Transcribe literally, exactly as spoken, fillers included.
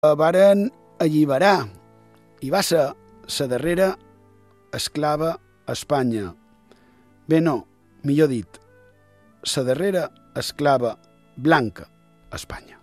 varen alliberar i va ser la darrera esclava a Espanya. Bé, no, millor dit, la darrera esclava blanca a Espanya.